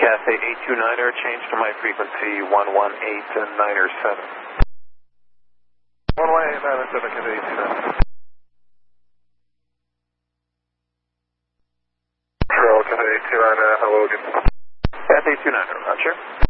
Cathay 829er, change to my frequency 118.9er 7. 118.9er 7, Cathay 829. Trail Cathay 829er, hello again. Cathay 829er, roger.